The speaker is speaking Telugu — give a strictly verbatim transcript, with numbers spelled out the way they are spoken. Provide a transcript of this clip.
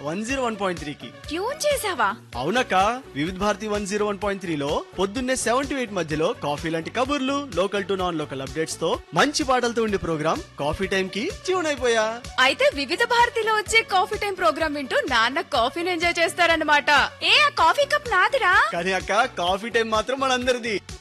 వన్ జీరో వన్ పాయింట్ త్రీకి. ట్యూన్ చేసావా? అవునక్క, Vividh Bharati one zero one point త్రీలో పొద్దున్నే సెవెన్ టు ఎయిట్ మధ్యలో కాఫీ లాంటి కబుర్లు, local to non local updates తో మంచి పాటలతో ఉండే ప్రోగ్రామ్ కాఫీ టైం కి ట్యూన్ అయిపోయా. అయితే వివిధ భారతిలో వచ్చే కాఫీ టైం ప్రోగ్రామ్ వింటూ నాన్న కాఫీని ఎంజాయ్ చేస్తారన్నమాట. ఏ ఆ కాఫీ కప్ నాదిరా? కానీ అక్క, కాఫీ టైం మాత్రం మనందరిది.